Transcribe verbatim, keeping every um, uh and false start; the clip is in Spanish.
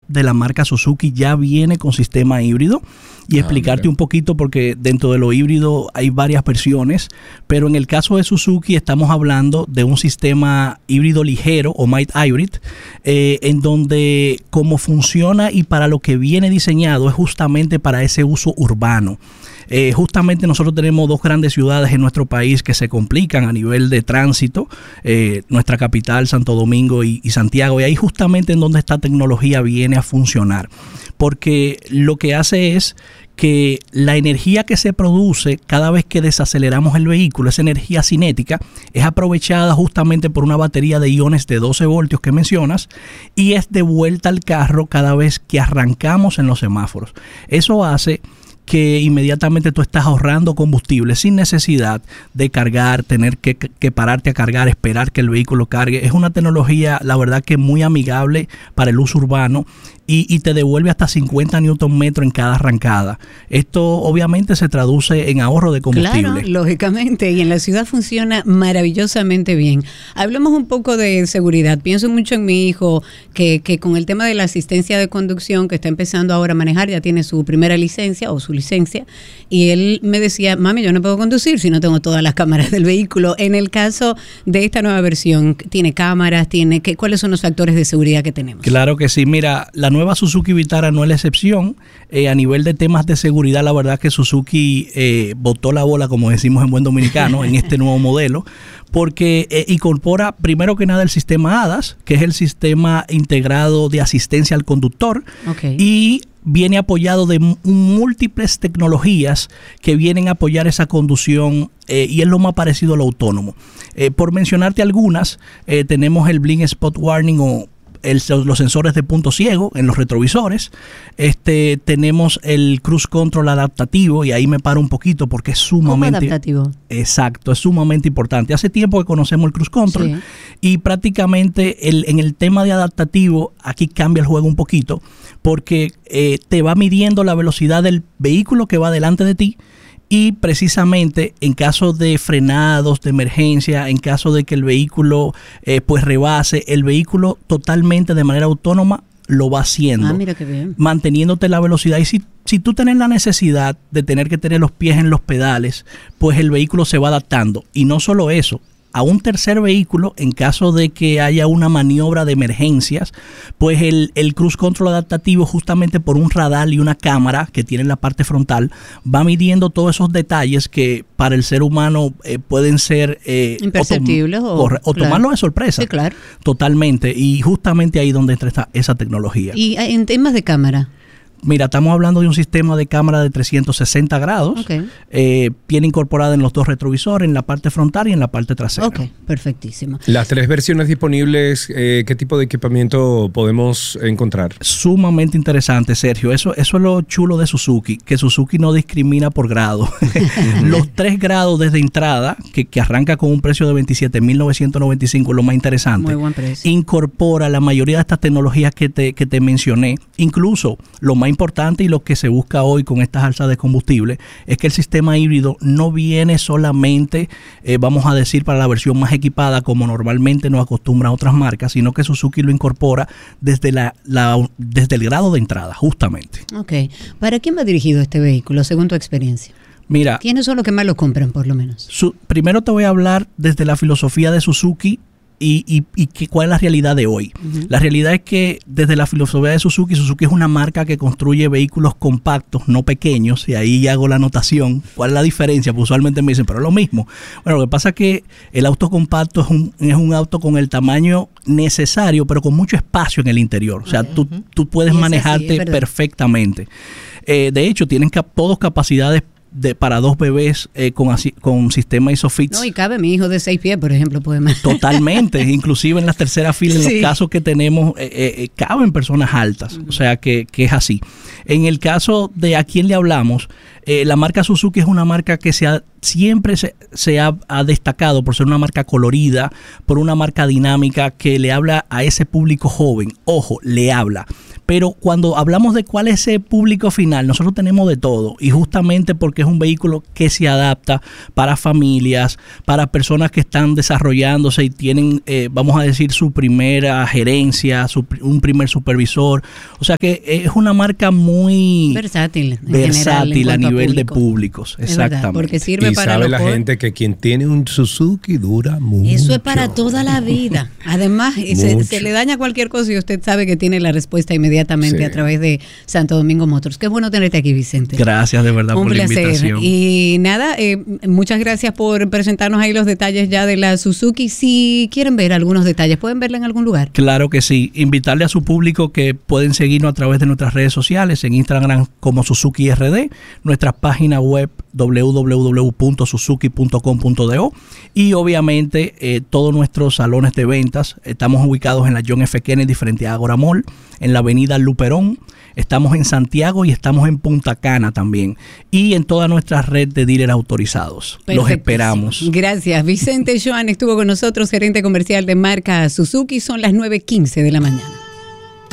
de la marca Suzuki ya viene con sistema híbrido. Y ah, explicarte mira. un poquito, porque dentro de lo híbrido hay varias versiones, pero en el caso de Suzuki estamos hablando de un sistema híbrido ligero o mild hybrid, eh, en donde como funciona y para lo que viene diseñado es justamente para ese uso urbano. Eh, justamente nosotros tenemos dos grandes ciudades en nuestro país que se complican a nivel de tránsito, eh, nuestra capital, Santo Domingo y, y Santiago, y ahí justamente en donde esta tecnología viene a funcionar, porque lo que hace es que la energía que se produce cada vez que desaceleramos el vehículo, esa energía cinética, es aprovechada justamente por una batería de iones de doce voltios que mencionas y es devuelta al carro cada vez que arrancamos en los semáforos. Eso hace que inmediatamente tú estás ahorrando combustible sin necesidad de cargar, tener que, que pararte a cargar, esperar que el vehículo cargue. Es una tecnología, la verdad, que muy amigable para el uso urbano y, y te devuelve hasta cincuenta newton metros en cada arrancada. Esto obviamente se traduce en ahorro de combustible. Claro, lógicamente, y en la ciudad funciona maravillosamente bien. Hablemos un poco de seguridad. Pienso mucho en mi hijo, que, que con el tema de la asistencia de conducción, que está empezando ahora a manejar, ya tiene su primera licencia o su licencia, y él me decía, mami, yo no puedo conducir si no tengo todas las cámaras del vehículo. En el caso de esta nueva versión, ¿tiene cámaras? Tiene ¿qué, ¿Cuáles son los factores de seguridad que tenemos? Claro que sí. Mira, la nueva Suzuki Vitara no es la excepción. Eh, a nivel de temas de seguridad, la verdad que Suzuki eh, botó la bola, como decimos en buen dominicano, en este nuevo modelo, porque eh, incorpora primero que nada el sistema A D A S, que es el sistema integrado de asistencia al conductor, okay. y viene apoyado de m- múltiples tecnologías que vienen a apoyar esa conducción eh, y es lo más parecido al autónomo. Eh, por mencionarte algunas, eh, tenemos el Blind Spot Warning o El, los sensores de punto ciego en los retrovisores. Este, tenemos el cruise control adaptativo, y ahí me paro un poquito porque es sumamente... ¿Cómo adaptativo? Exacto, es sumamente importante. Hace tiempo que conocemos el cruise control, sí. y prácticamente el, en el tema de adaptativo aquí cambia el juego un poquito, porque eh, te va midiendo la velocidad del vehículo que va delante de ti. Y precisamente en caso de frenados, de emergencia, en caso de que el vehículo eh, pues rebase, el vehículo totalmente de manera autónoma lo va haciendo. Ah, mira qué bien. Manteniéndote la velocidad. Y si, si tú tienes la necesidad de tener que tener los pies en los pedales, pues el vehículo se va adaptando. Y no solo eso, a un tercer vehículo, en caso de que haya una maniobra de emergencias, pues el, el cruise control adaptativo, justamente por un radar y una cámara que tiene en la parte frontal, va midiendo todos esos detalles que para el ser humano eh, pueden ser eh, imperceptibles o, o, o tomarlo claro. de sorpresa. Sí, claro. Totalmente. Y justamente ahí donde entra esta, esa tecnología. Y en temas de cámara. Mira, estamos hablando de un sistema de cámara de trescientos sesenta grados. Okay. Eh, viene incorporada en los dos retrovisores, en la parte frontal y en la parte trasera. Ok, perfectísimo. Las tres versiones disponibles, eh, ¿qué tipo de equipamiento podemos encontrar? Sumamente interesante, Sergio. Eso, eso es lo chulo de Suzuki, que Suzuki no discrimina por grado. Los tres grados desde entrada, que, que arranca con un precio de veintisiete mil novecientos noventa y cinco, lo más interesante. Muy buen precio. Incorpora la mayoría de estas tecnologías que te, que te mencioné. Incluso lo más importante y lo que se busca hoy con estas alzas de combustible es que el sistema híbrido no viene solamente, eh, vamos a decir, para la versión más equipada como normalmente nos acostumbran otras marcas, sino que Suzuki lo incorpora desde, la, la, desde el grado de entrada, justamente. Ok. ¿Para quién va dirigido este vehículo, según tu experiencia? Mira, ¿quiénes son los que más lo compran, por lo menos? Su, primero te voy a hablar desde la filosofía de Suzuki y, y, y que, cuál es la realidad de hoy. Uh-huh. La realidad es que desde la filosofía de Suzuki, Suzuki es una marca que construye vehículos compactos, no pequeños, y ahí hago la anotación. ¿Cuál es la diferencia? Pues usualmente me dicen, pero es lo mismo. Bueno, lo que pasa es que el auto compacto es un, es un auto con el tamaño necesario, pero con mucho espacio en el interior. O sea, uh-huh. tú, tú puedes manejarte así, perfectamente. Eh, de hecho, tienen cap- todos capacidades De, para dos bebés eh, con, así, con sistema ISOFIX. No, y cabe mi hijo de seis pies, por ejemplo, puede más. Totalmente, inclusive en las terceras filas, en sí. los casos que tenemos, eh, eh, caben personas altas, uh-huh. o sea que, que es así. En el caso de a quién le hablamos, Eh, la marca Suzuki es una marca que se ha, siempre se, se ha, ha destacado por ser una marca colorida, por una marca dinámica que le habla a ese público joven. Ojo, le habla. Pero cuando hablamos de cuál es ese público final, nosotros tenemos de todo. Y justamente porque es un vehículo que se adapta para familias, para personas que están desarrollándose y tienen, eh, vamos a decir, su primera gerencia, su, un primer supervisor. O sea que es una marca muy versátil, en versátil general, en a nivel a de públicos. Es Exactamente. verdad, porque sirve y para sabe los la jóvenes. gente que quien tiene un Suzuki dura mucho. Eso es para toda la vida. Además, se, se le daña cualquier cosa y usted sabe que tiene la respuesta inmediatamente sí. a través de Santo Domingo Motors. Qué bueno tenerte aquí, Vicente. Gracias de verdad Un por placer. la invitación. Y nada, eh, muchas gracias por presentarnos ahí los detalles ya de la Suzuki. Si quieren ver algunos detalles, ¿pueden verla en algún lugar? Claro que sí. Invitarle a su público que pueden seguirnos a través de nuestras redes sociales, en Instagram como Suzuki R D, nuestra página web doble u doble u doble u punto suzuki punto com punto do y obviamente eh, todos nuestros salones de ventas. Estamos ubicados en la John F. Kennedy frente a Agora Mall, en la avenida Luperón. Estamos en Santiago y estamos en Punta Cana también. Y en toda nuestra red de dealers autorizados. Los esperamos. Gracias. Vicente Joan estuvo con nosotros, gerente comercial de marca Suzuki. Son las nueve quince de la mañana.